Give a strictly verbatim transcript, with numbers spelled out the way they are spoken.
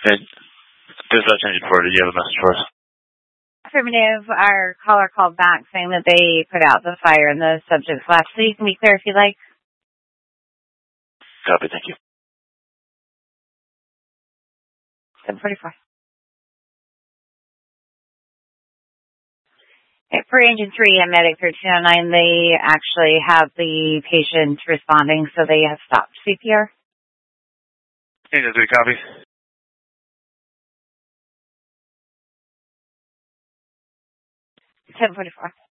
Hey, dispatch engine four, did you have a message for us? Affirmative. Our caller called back saying that they put out the fire and the subject's left. So you can be clear if you like. Copy, thank you. seven forty-four. Okay, for Engine three and Medic thirteen oh nine, they actually have the patient responding, so they have stopped C P R. Engine three, copy. seven forty-four.